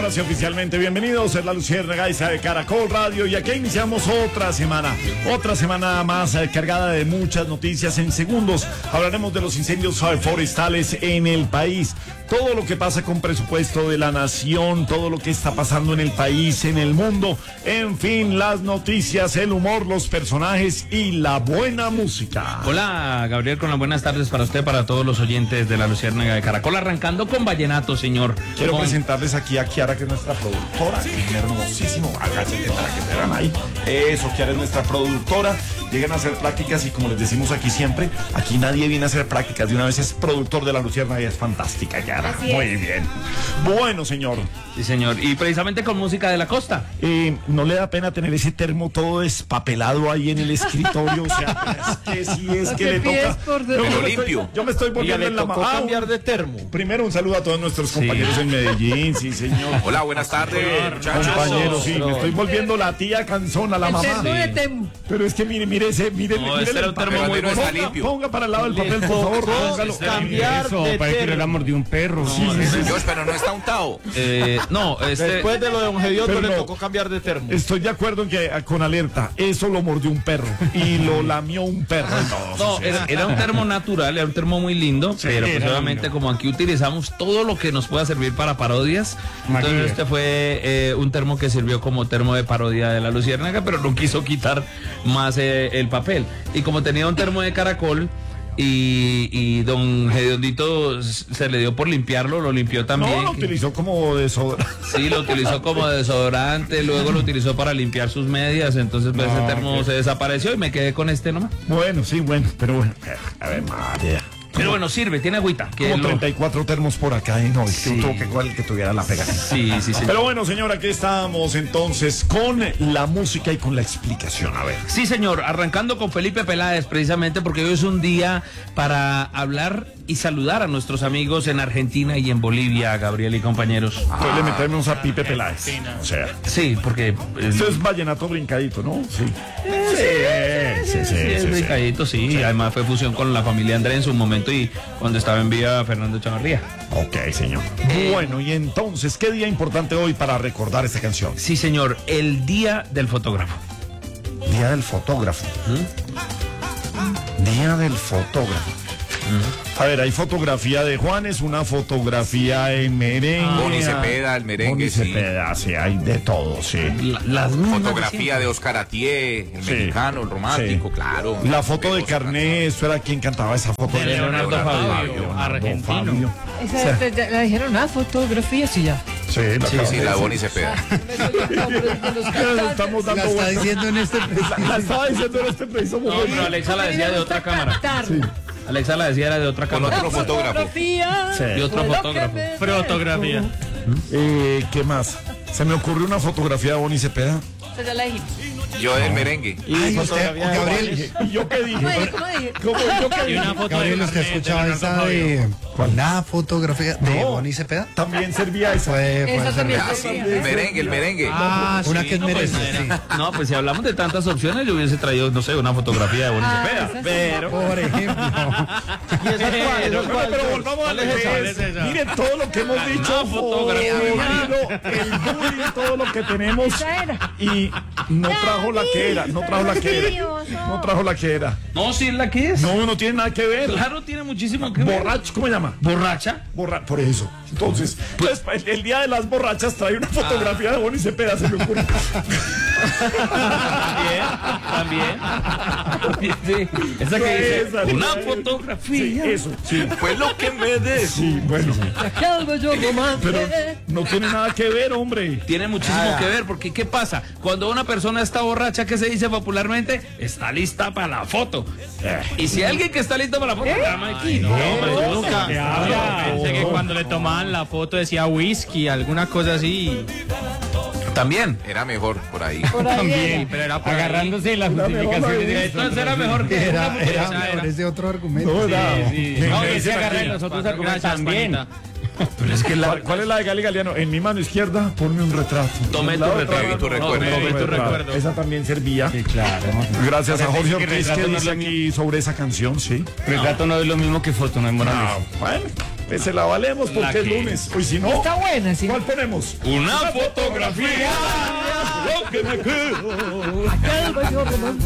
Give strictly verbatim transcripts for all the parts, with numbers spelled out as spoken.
Ahora sí, oficialmente bienvenidos, es la Luciérnaga de Caracol Radio y aquí iniciamos otra semana, otra semana más eh, cargada de muchas noticias. En segundos hablaremos de los incendios eh, forestales en el país, todo lo que pasa con presupuesto de la nación, todo lo que está pasando en el país, en el mundo, en fin, las noticias, el humor, los personajes y la buena música. Hola, Gabriel, con las buenas tardes para usted, para todos los oyentes de la Luciérnaga de Caracol, arrancando con vallenato, señor. Quiero con... presentarles aquí a Kiara, que es nuestra productora, es hermosísimo, agáchate para que te vean ahí. Eso, Kiara es nuestra productora, llegan a hacer prácticas y como les decimos aquí siempre, aquí nadie viene a hacer prácticas, de una vez es productor de la Luciérnaga y es fantástica, Kiara. Muy bien. Bueno, señor. Sí, señor, y precisamente con música de la costa. Eh, ¿No le da pena tener ese termo todo despapelado ahí en el escritorio? O sea, es que si es que le toca... Por yo, yo, me limpio. Estoy, yo me estoy volviendo en la mano. Ah, cambiar de termo. Primero un saludo a todos nuestros compañeros sí. en Medellín, sí, señor. Hola, buenas tardes, muchachos. Compañeros, sí, me estoy volviendo la tía canzona, la el mamá. Termo de termo. Pero es que mire, mire ese, mire, no, mire el termo muy bueno. Ponga, limpio. ponga para el lado del papel, por favor. Póngalo. Cambiar Eso, de parece que termo. le mordió un perro. Sí, sí, sí. Dios, pero no está untado. Eh, no, este... Después de lo de Don Gediondo Pero le no. tocó cambiar de termo. Estoy de acuerdo en que con alerta, eso lo mordió un perro y lo lamió un perro. No, era, era un termo natural, era un termo muy lindo, Sí, pero pues era obviamente lindo. como aquí utilizamos todo lo que nos pueda servir para parodias, Magia. entonces este fue eh, un termo que sirvió como termo de parodia de la Luciérnaga, pero no quiso quitar más eh, el papel. Y como tenía un termo de caracol, y, y don Gediondito se le dio por limpiarlo, lo limpió también. No, lo utilizó como desodorante. Sí, lo utilizó como desodorante, luego lo utilizó para limpiar sus medias, entonces pues, No, ese termo ok. se desapareció y me quedé con este nomás. Bueno, sí, bueno, pero bueno. A ver, María. Pero bueno, sirve, tiene agüita. Que Como lo- treinta y cuatro termos por acá, y no, es que Sí. tuvo que igual que tuviera la pega. Sí, sí, sí. Pero bueno, señor, aquí estamos entonces con la música y con la explicación. A ver. Sí, señor, arrancando con Felipe Peláez, precisamente porque hoy es un día para hablar y saludar a nuestros amigos en Argentina y en Bolivia, Gabriel y compañeros. Entonces le metemos a Pipe Peláez. O sea, Sí, porque... eh, esto es vallenato brincadito, ¿no? Sí. Sí, sí, sí. sí, es sí, sí. brincadito, sí. Además fue fusión con la familia Andrés en su momento y cuando estaba en vida Fernando Chavarría. Ok, señor. Bueno, y entonces, ¿qué día importante hoy para recordar esta canción? Sí, señor, el Día del Fotógrafo. Día del fotógrafo. Día del fotógrafo. A ver, hay fotografía de Juanes, una fotografía en merengue. Boni Cepeda, el merengue, Boni sí. Cepeda, sí, hay de todo, sí. La- las mismas Fotografía de Oscar Atié, el Sí. mexicano, el romántico, Sí. claro. La foto de Carné, eso era quien cantaba esa foto. De Leonardo Fabio, Leonardo argentino. Fabio. Esa, te- te- la dijeron, ah, fotografía, sí, ya. Sí, la Sí, acabas sí, de la decir. Boni Cepeda. Ya estamos dando vueltas. en este La, la estaba diciendo en este preciso No, momento. pero Alexa la decía de otra cámara. Alexa la decía era de otra Con cámara. otro fotógrafo. Fotografía. Sí. Y otro fotógrafo. Fotografía. Eh, ¿Qué más? Se me ocurrió una fotografía de Boni Cepeda. Esa ya la dijimos. Yo del merengue. Y Ay, fotografía usted, de Gabriel. Boni. ¿Y yo qué dije? ¿Cómo dije? ¿Cómo dije? ¿Cómo yo qué Y dije? una foto Gabriel, de ¿usted Carnet, escuchaba de esa Leonardo de ¿Cuál? la fotografía de No. Boni Cepeda? También servía esa. Fue, fue Esa esa también. Ah, sí, el merengue, el merengue. Ah, una que es no, pues, merece, sí. No, pues si hablamos de tantas opciones, yo hubiese traído, no sé, una fotografía de Boni Ah, Cepeda. esa sí. Pero. Por ejemplo. Pero, pero volvamos a ¿Cuál es esa? ¿Cuál leer. es esa? Miren todo lo que hemos dicho. Una fotografía. jodido, el bullying, todo lo que tenemos. Esa era. Y no trajo la que era. No trajo la que era. No trajo la que era. No, sí, ¿la que es? No, no tiene nada que ver. Claro, tiene muchísimo que ver. Borracho, ¿cómo se llama? ¿Borracha? Borra por eso. Entonces, pues, el, el día de las borrachas trae una fotografía de Boni Cepeda, se me ocurre. También, también. Sí, esa que dice, Esa, una sí. fotografía. Sí, eso, sí. Fue lo que me des. Sí, bueno. Aquel bello romance. Pero no tiene nada que ver, hombre. Tiene muchísimo que ver, porque ¿qué pasa? Cuando una persona está borracha, ¿qué se dice popularmente? Está lista para la foto. Y si hay alguien que está listo para la foto, llama aquí. No, hombre, yo nunca. ¿Qué Yo habla? pensé que cuando le tomaban la foto decía whisky, alguna cosa así. También. Era mejor por ahí. Por ahí También, era. pero era por ahí. agarrándose las Una mejor justificaciones. la Entonces era mejor que una Era, muchacha, era era. mejor ese otro argumento. No, era- sí. me- No, me y dicen ese agarré aquí. los otros argumentos también. Pero es que la, ¿cuál, cuál es la de Gali Galeano? En mi mano izquierda, ponme un retrato. Tomé tu La retrato. otra, tu recuerdo. tomé Tomé tu retrato. recuerdo. Esa también servía. Sí, claro. Gracias a Jorge que Ortiz retrato que no es dice lo aquí sobre esa canción, sí. Retrato no es lo mismo que foto, no es morales. No, bueno, Pues se la valemos porque La es que- lunes. Hoy si no, Está buena, sí. ¿cuál ponemos? Una fotografía. Lo que me quedo. Aquel bello romance.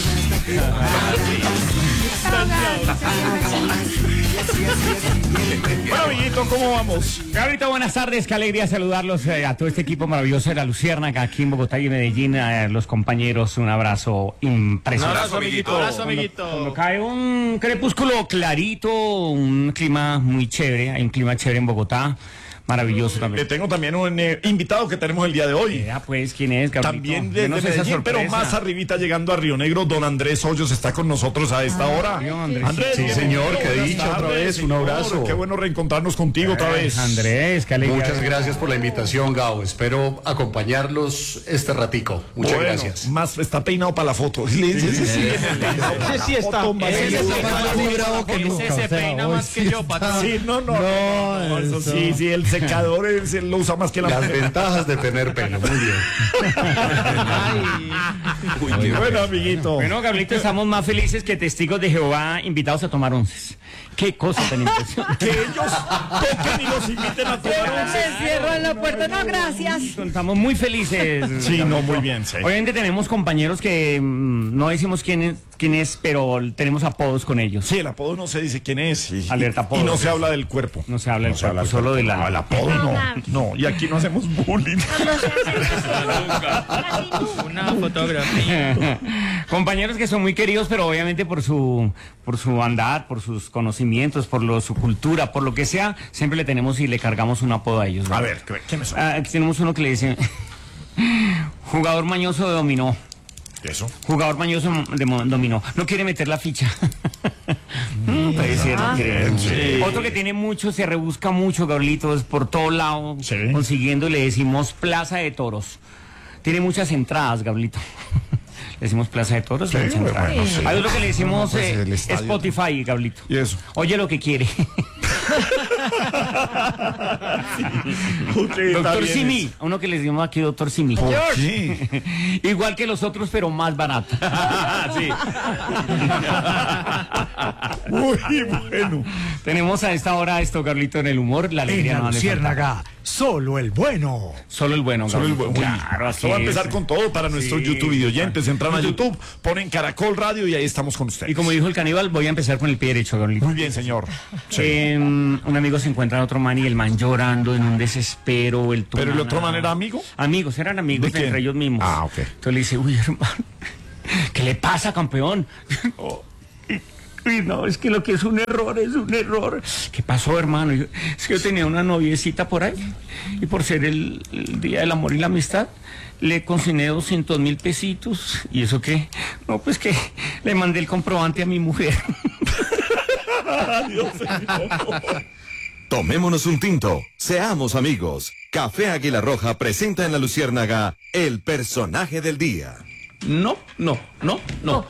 Bueno, amiguito, ¿cómo vamos? Gabrielito, buenas tardes, qué alegría saludarlos eh, a todo este equipo maravilloso de la Luciérnaga aquí en Bogotá y Medellín, a los compañeros, un abrazo impresionante. abrazo, amiguito. Abrazo, amiguito. Cuando cae un crepúsculo clarito, un clima muy chévere, hay un clima chévere en Bogotá, maravilloso Le también. tengo también un eh, invitado que tenemos el día de hoy. Ya, pues, ¿quién es, Gabrielito? También desde Denos esa Medellín, pero sorpresa. más arribita llegando a Río Negro, don Andrés Hoyos está con nosotros a esta hora. Dios, Andrés. Andrés, Sí, bienvenido, señor, qué buenas dicha otra tardes, vez, un señor, abrazo. Qué bueno reencontrarnos contigo otra vez. Andrés, qué alegría. Muchas gracias por la invitación, Gabo. Espero acompañarlos este ratico. Muchas Bueno, gracias. Más está peinado para la foto. Sí, sí, sí, sí. Ese sí está. Foto más Ese bien. se peina- muy bravo que ese nunca, se o sea, peina hoy más sí que yo, patrón. Sí, no, no, no, no, eso eso. sí, sí, el secador es- lo usa más que la Las mujer. ventajas de tener pelo. Muy bien. Ay, Bueno, amiguito. Bueno, Gabrielito, estamos más felices que testigos de Jehová invitados a tomar onces. Qué cosa tan impresionante. Que ellos toquen y los inviten a tomar once. Me encierro en la puerta. No, gracias. Estamos muy felices. Sí, no, muy bien, sí. Obviamente tenemos compañeros que mm, no decimos quién es, quién es, pero tenemos apodos con ellos. Sí, el apodo no se dice quién es. Y, Alerta apodo. y no se habla del cuerpo. No se habla del se habla cuerpo, del solo de cuerpo. la- No, el apodo no. No, y aquí no hacemos bullying. una fotografía. Compañeros que son muy queridos, pero obviamente por su por su andar, por sus conocimientos, por lo, su cultura, por lo que sea, siempre le tenemos y le cargamos un apodo a ellos. ¿no? A ver, ¿qué- ¿quiénes son? Ah, aquí tenemos uno que le dice jugador mañoso de dominó. Eso. Jugador mañoso de mo- dominó. No quiere meter la ficha. Mm, puede ser, no quiere. sí. Otro que tiene mucho, se rebusca mucho, Gabrielitos, por todo lado, Sí. consiguiendo, le decimos Plaza de Toros. Tiene muchas entradas, Gabrielito. Le decimos Plaza de Toros. Sí, muchas entradas. bueno, sí. Hay otro que le decimos pues, eh, el estadio. Spotify, Gabrielito. ¿Y eso? Oye lo que quiere. Ok, está Doctor bien Simi. eso. Uno que le decimos aquí, Doctor Simi. ¿Por qué? Igual que los otros, pero más barato. Sí. Muy bueno. Tenemos a esta hora esto, Carlito, en el humor, la alegría En la no ha de faltar. Luciérnaga, solo el bueno. Solo el bueno, Solo el Gabrielito. buen- Uy, Claro, así esto va a empezar es. con todo para nuestros Sí, YouTube y oyentes. Entran a YouTube, ponen Caracol Radio y ahí estamos con ustedes. Y como dijo el caníbal, voy a empezar con el pie derecho, Gabrielito. Muy bien, señor. Sí. Eh, un amigo se encuentra a otro man y el man llorando en un desespero. El ¿Pero el man, otro man era amigo? Amigos, eran amigos ¿De quién? entre ellos mismos. Ah, ok. Entonces le dice, uy, hermano, ¿qué le pasa, campeón? Uy, no, es que lo que es un error, es un error. ¿Qué pasó, hermano? Yo- es que yo tenía una noviecita por ahí y por ser el, el Día del Amor y la Amistad, le consigné doscientos mil pesitos. ¿Y eso qué? No, pues que le mandé el comprobante a mi mujer. Tomémonos un tinto, seamos amigos. Café Águila Roja presenta en la Luciérnaga el personaje del día. No, no, no, no.